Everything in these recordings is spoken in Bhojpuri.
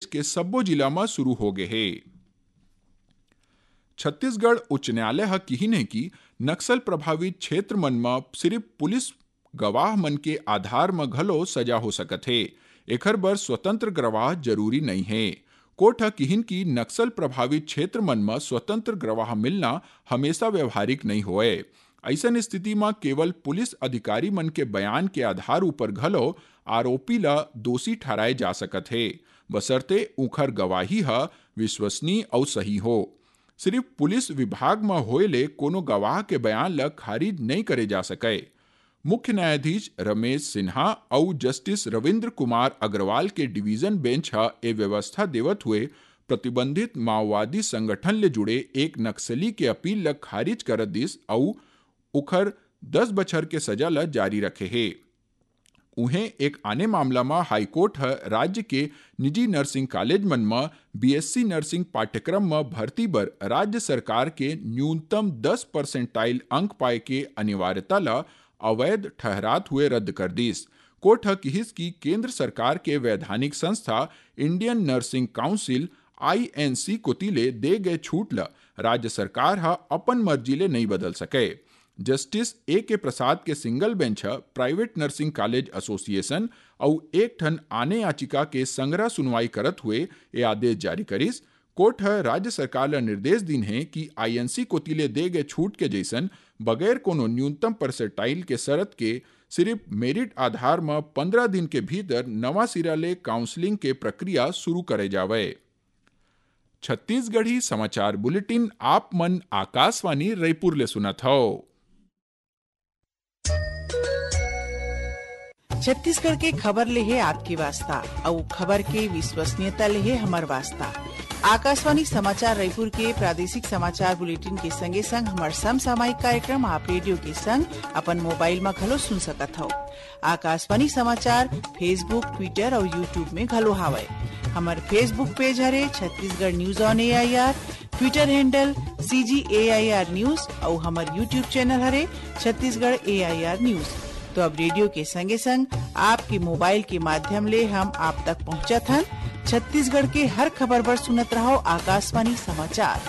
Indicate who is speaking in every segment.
Speaker 1: के सब्बो जिला में शुरू हो गए है। छत्तीसगढ़ उच्च न्यायालय ह किहिने कि नक्सल प्रभावित क्षेत्र मन में सिर्फ पुलिस गवाह मन के आधार में घलो सजा हो सकत है। एकर बर स्वतंत्र गवाह जरूरी नहीं है। कोर्ट ह किहिन की नक्सल प्रभावित क्षेत्र मन में स्वतंत्र गवाह मिलना हमेशा व्यवहारिक नहीं होए। ऐसन स्थिति में केवल पुलिस अधिकारी मन के बयान के आधार ऊपर घलो आरोपी ला दोषी ठहराए जा सकत है, बशर्ते उखर गवाही ह विश्वसनीय और सही हो। सिर्फ पुलिस विभाग में होएले कोनो गवाह के बयान ला खारिज नहीं करे जा सके। मुख्य न्यायाधीश रमेश सिन्हा और जस्टिस रविंद्र कुमार अग्रवाल के डिवीजन बेंच हा ए व्यवस्था देवत हुए प्रतिबंधित माओवादी संगठन ले जुड़े एक नक्सली के अपील ला खारिज कर दिस और उखर 10 बछर के सजा ला जारी रखे है। उन्हें एक आने मामला में हाईकोर्ट राज्य के निजी नर्सिंग कॉलेज मन में बीएससी नर्सिंग पाठ्यक्रम में भर्ती बर राज्य सरकार के न्यूनतम 10% अंक पाए के अनिवार्यता ला अवैध ठहरात हुए रद्द कर दिस। कोर्ट किहिस की केंद्र सरकार के वैधानिक संस्था इंडियन नर्सिंग काउंसिल INC कोतिले दे गए छूट ला राज्य सरकार अपन मर्जी ले नहीं बदल सके। Justice A.K. प्रसाद के सिंगल बेंच प्राइवेट नर्सिंग कॉलेज एसोसिएशन और एक ठन आने याचिका के संग्रह सुनवाई करत हुए ये आदेश जारी करिस। कोर्ट राज्य सरकार ला निर्देश दिन है कि INC कोतिले दे गए छूट के जैसन बगैर कोनो न्यूनतम परसेंटाइल के शर्त के सिर्फ मेरिट आधार में 15 दिन के भीतर नवा सिरा ले काउंसलिंग के प्रक्रिया शुरू करे जावे। छत्तीसगढ़ी समाचार बुलेटिन आप मन आकाशवाणी रायपुर ले सुनत हो।
Speaker 2: छत्तीसगढ़ के खबर ले है आपकी वास्ता और खबर के विश्वसनीयता ले है हमार वास्ता। आकाशवाणी समाचार रायपुर के प्रादेशिक समाचार बुलेटिन के संगे संग हमार समसामयिक कार्यक्रम आप रेडियो के संग अपन मोबाइल में घलो सुन सकत हो। आकाशवाणी समाचार फेसबुक, ट्विटर और यूट्यूब में घलो हावे। हमार फेसबुक पेज हरे Chhattisgarh news on AIR, Twitter handle CGAIR news और हमार यूट्यूब चैनल हरे छत्तीसगढ़ AIR न्यूज। तो अब रेडियो के संगे संग आपके मोबाइल के माध्यम ले हम आप तक पहुंचत हन। छत्तीसगढ़ के हर खबर पर सुनत रहो आकाशवाणी समाचार।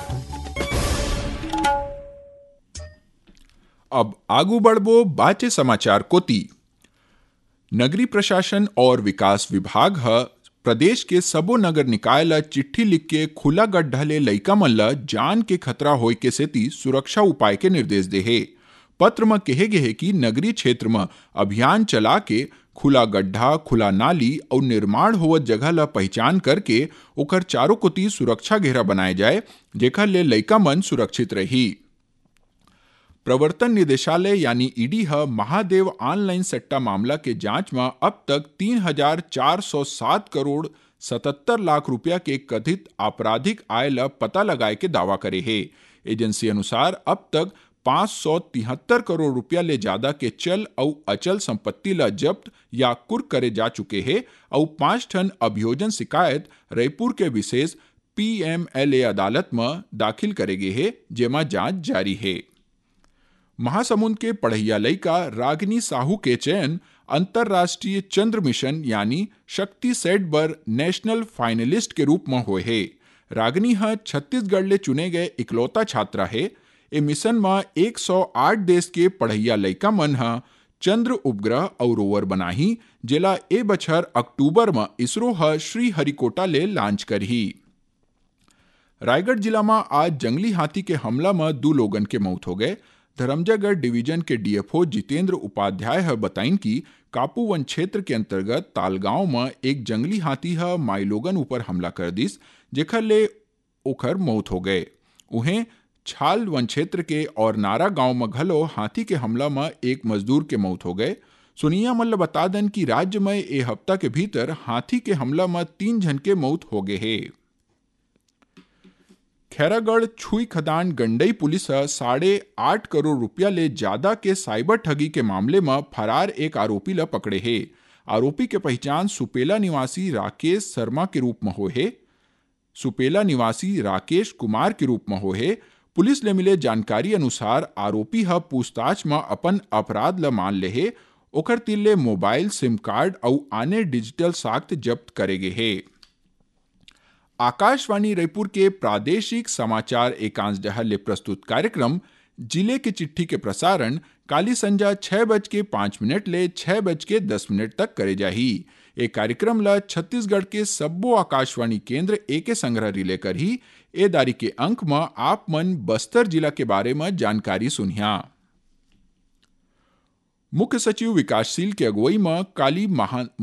Speaker 1: अब आगू बढ़बो बाचे समाचार कोती। नगरीय प्रशासन और विकास विभाग प्रदेश के सबो नगर निकाय ला चिट्ठी लिख के खुला गड्ढा ले लइका मन ला जान के खतरा होय के सेती सुरक्षा उपाय के निर्देश दे है। पत्र में कहे गए है कि नगरीय क्षेत्र में अभियान चला के खुला गड्ढा, खुला नाली और निर्माण होवत जगह ला पहचान करके ओकर चारों कोती सुरक्षा घेरा बनाए जाए, जेकर ले लइका मन सुरक्षित रही। प्रवर्तन निदेशालय यानी ईडी महादेव ऑनलाइन सट्टा मामला के जांच में अब तक 3,407 करोड़ 77 लाख रुपया के कथित आपराधिक आय ला पता लगाए के दावा करे है। एजेंसी अनुसार अब तक 573 करोड़ रुपया ले ज्यादा के चल और अचल संपत्ति ला जब्त या कुर्क करे जा चुके हैं और 5 ठन अभियोजन शिकायत रायपुर के विशेष PMLA अदालत में दाखिल करे गए हैं, जेमा जांच जारी है। महासमुंद के पढ़ैया लइका रागिनी साहू के चयन अंतरराष्ट्रीय चंद्र मिशन यानी शक्ति सेट बर नेशनल फाइनलिस्ट के रूप में हुए है। रागिनी छत्तीसगढ़ ले चुने गए इकलौता छात्रा है। ए मिशन में 108 देश के पढ़ैया लइका मन चंद्र उपग्रह और रोवर बनाही, जेला ए बछर अक्टूबर में इसरो श्रीहरिकोटा ले लॉन्च करही। रायगढ़ जिला में आज जंगली हाथी के हमला में 2 लोगन के मौत हो गए। धरमजयगढ़ डिवीजन के DFO जितेंद्र उपाध्याय बताइन कि कापू वन क्षेत्र के अंतर्गत तालगांव में एक जंगली हाथी माई लोगन ऊपर हमला कर दिस, जेकर ले ओकर मौत हो गए। उन्हें छाल वन क्षेत्र के और नारा गांव में घलो हाथी के हमला में एक मजदूर के मौत हो गए। सुनिया मल्ल बता दें कि राज्य में ए हफ्ता के भीतर हाथी के हमला में 3 जन के मौत हो गए है। खैरागढ़ छुई खदान गंडई पुलिस 8.5 करोड़ रुपया ले ज्यादा के साइबर ठगी के मामले में फरार एक आरोपी ला पकड़े है। आरोपी के पहचान सुपेला निवासी राकेश शर्मा के रूप में हो है। सुपेला निवासी राकेश कुमार के रूप में हो है। पुलिस ले मिले जानकारी अनुसार आरोपी पूछताछ में अपन अपराध ला मान ले है। ओकर तिल्ले मोबाइल, सिम कार्ड और आने डिजिटल साख्त जब्त करे गए है। आकाशवाणी रायपुर के प्रादेशिक समाचार एकांश डहर ले प्रस्तुत कार्यक्रम जिले के चिट्ठी के प्रसारण काली संजा 6:05 ले 6:10 तक करे जाही। ए कार्यक्रम ला छत्तीसगढ़ के सब्बो आकाशवाणी केंद्र एके संग्रह रिले कर ही ए दारी के अंक में आप मन बस्तर जिला के बारे में जानकारी सुनिया। मुख्य सचिव विकासशील के अगुवाई में काली